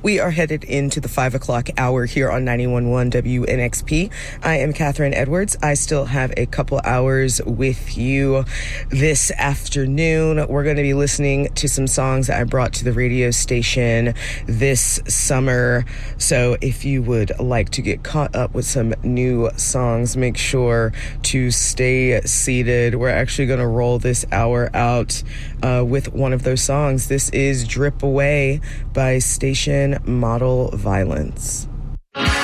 We are headed into the 5 o'clock hour here on 91.1 WNXP. I am Catherine Edwards. I still have a couple hours with you this afternoon. We're going to be listening to some songs that I brought to the radio station this summer. So if you would like to get caught up with some new songs, make sure to stay seated. We're actually going to roll this hour out with one of those songs. This is Drip Away by Station Model Violence.